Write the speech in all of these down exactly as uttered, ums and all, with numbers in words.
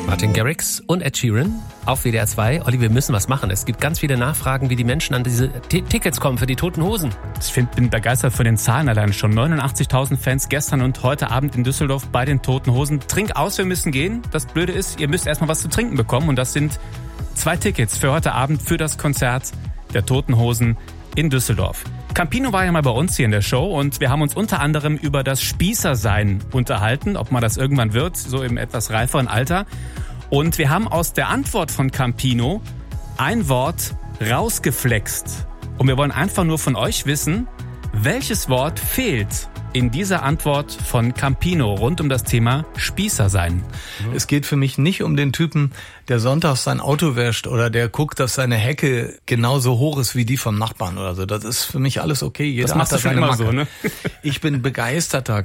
Martin Garrix und Ed Sheeran auf W D R zwei. Olli, wir müssen was machen. Es gibt ganz viele Nachfragen, wie die Menschen an diese T- Tickets kommen für die Toten Hosen. Ich find, bin begeistert von den Zahlen allein schon. neunundachtzigtausend Fans gestern und heute Abend in Düsseldorf bei den Toten Hosen. Trink aus, wir müssen gehen. Das Blöde ist, ihr müsst erstmal was zu trinken bekommen. Und das sind zwei Tickets für heute Abend für das Konzert der Toten Hosen in Düsseldorf. Campino war ja mal bei uns hier in der Show und wir haben uns unter anderem über das Spießersein unterhalten, ob man das irgendwann wird, so im etwas reiferen Alter. Und wir haben aus der Antwort von Campino ein Wort rausgeflext. Und wir wollen einfach nur von euch wissen, welches Wort fehlt in dieser Antwort von Campino rund um das Thema Spießersein. Es geht für mich nicht um den Typen, der sonntags sein Auto wäscht oder der guckt, dass seine Hecke genauso hoch ist wie die vom Nachbarn oder so. Das ist für mich alles okay. Jeder das machst hat du schon seine immer Macke. so, ne? Ich bin begeisterter.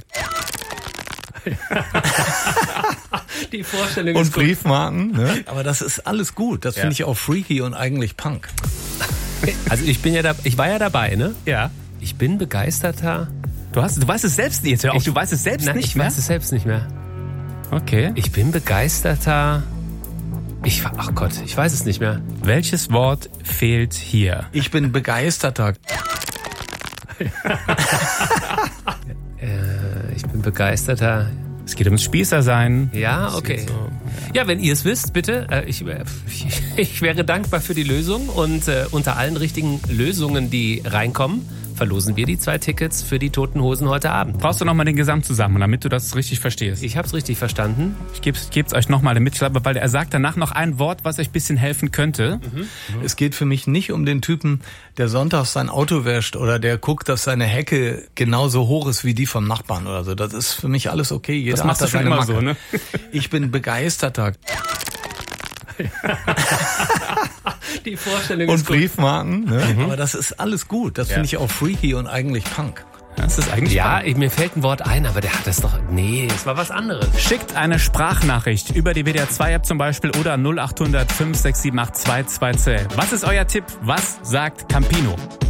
Die Vorstellung Und ist gut. Briefmarken, ne? Aber das ist alles gut. Das Ja. finde ich auch freaky und eigentlich Punk. Also ich bin ja da, ich war ja dabei, ne? Ja. Ich bin begeisterter. Du hast, du weißt es selbst nicht. Hör auf, du weißt es selbst Nein, nicht ich mehr. weiß es selbst nicht mehr. Okay. Ich bin begeisterter. Ich, ach Gott, ich weiß es nicht mehr. Welches Wort fehlt hier? Ich bin begeisterter. Äh, ich bin begeisterter. Es geht ums Spießersein. Ja, okay. So, Ja, wenn ihr es wisst, bitte. Äh, ich, ich, ich wäre dankbar für die Lösung. Und äh, unter allen richtigen Lösungen, die reinkommen, verlosen wir die zwei Tickets für die Toten Hosen heute Abend. Brauchst du nochmal den Gesamtzusammenhang, damit du das richtig verstehst? Ich habe es richtig verstanden. Ich gebe es euch nochmal mit, weil er sagt danach noch ein Wort, was euch ein bisschen helfen könnte. Mhm. Es geht für mich nicht um den Typen, der sonntags sein Auto wäscht oder der guckt, dass seine Hecke genauso hoch ist wie die vom Nachbarn oder so. Das ist für mich alles okay. Jeder Das machst hat du schon seine immer Macke. so, ne? Ich bin begeisterter. Die Vorstellung Und ist gut. Briefmarken, ne? Aber das ist alles gut. Das Ja. finde ich auch freaky und eigentlich Punk. Das ist eigentlich Ja, spannend. ich, mir fällt ein Wort ein, aber der hat das doch... Nee, es war was anderes. Schickt eine Sprachnachricht über die W D R zwei App zum Beispiel oder null acht hundert fünf sechs sieben acht zwei zwei zwei. Was ist euer Tipp? Was sagt Campino?